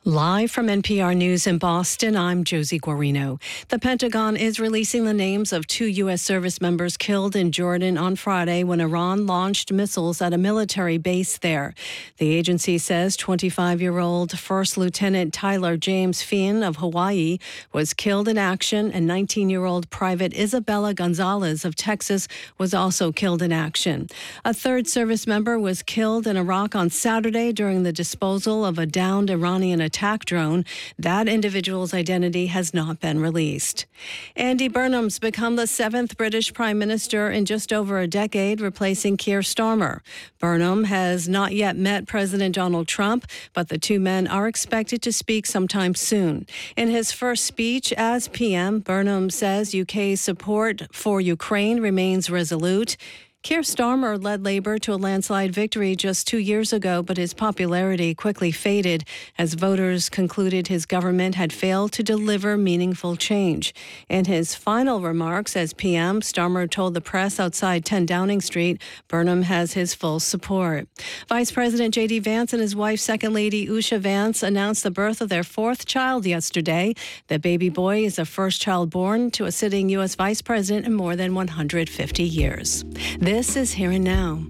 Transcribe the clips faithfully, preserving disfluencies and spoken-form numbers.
Live from N P R News in Boston, I'm Josie Guarino. The Pentagon is releasing the names of two U S service members killed in Jordan on Friday when Iran launched missiles at a military base there. The agency says twenty-five-year-old First Lieutenant Tyler James Finn of Hawaii was killed in action, and nineteen-year-old Private Isabella Gonzalez of Texas was also killed in action. A third service member was killed in Iraq on Saturday during the disposal of a downed Iranian attack attack drone. That individual's identity has not been released. Andy Burnham's become the seventh British Prime Minister in just over a decade, replacing Keir Starmer. Burnham has not yet met President Donald Trump, but the two men are expected to speak sometime soon. In his first speech as P M, Burnham says U K's support for Ukraine remains resolute. Keir Starmer led Labour to a landslide victory just two years ago, but his popularity quickly faded as voters concluded his government had failed to deliver meaningful change. In his final remarks as P M, Starmer told the press outside ten Downing Street Burnham has his full support. Vice President J D Vance and his wife, Second Lady Usha Vance, announced the birth of their fourth child yesterday. The baby boy is the first child born to a sitting U S Vice President in more than one hundred fifty years. This is Here and Now.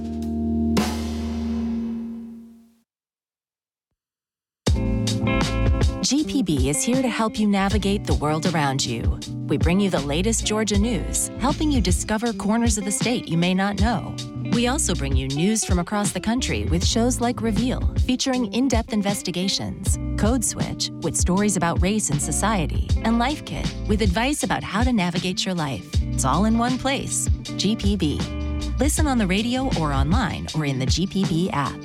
G P B is here to help you navigate the world around you. We bring you the latest Georgia news, helping you discover corners of the state you may not know. We also bring you news from across the country with shows like Reveal, featuring in-depth investigations, Code Switch, with stories about race and society, and Life Kit, with advice about how to navigate your life. It's all in one place. G P B. Listen on the radio or online or in the G P B app.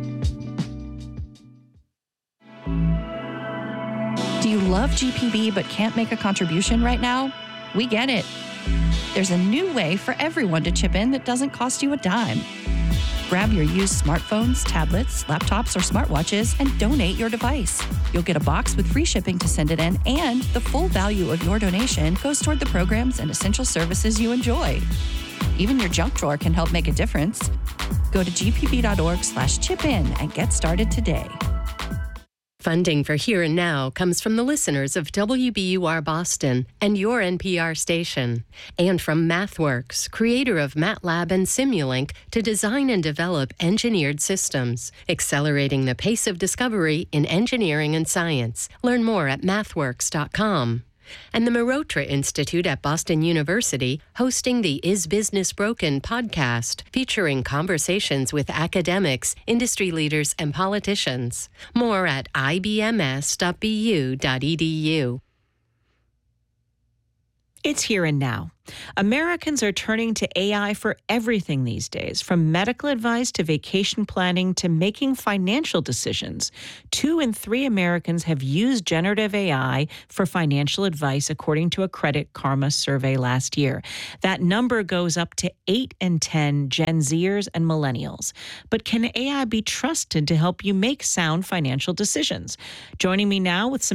Do you love G P B but can't make a contribution right now? We get it. There's a new way for everyone to chip in that doesn't cost you a dime. Grab your used smartphones, tablets, laptops, or smartwatches and donate your device. You'll get a box with free shipping to send it in, and the full value of your donation goes toward the programs and essential services you enjoy. Even your junk drawer can help make a difference. Go to gpb.org slash chip in and get started today. Funding for Here and Now comes from the listeners of W B U R Boston and your N P R station, and from MathWorks, creator of MATLAB and Simulink, to design and develop engineered systems, accelerating the pace of discovery in engineering and science. Learn more at mathworks dot com. And the Mehrotra Institute at Boston University, hosting the Is Business Broken podcast, featuring conversations with academics, industry leaders, and politicians. More at i b m s dot b u dot e d u. It's Here and Now. Americans are turning to A I for everything these days, from medical advice to vacation planning to making financial decisions. Two in three Americans have used generative A I for financial advice, according to a Credit Karma survey last year. That number goes up to eight in ten Gen Zers and millennials. But can A I be trusted to help you make sound financial decisions? Joining me now with some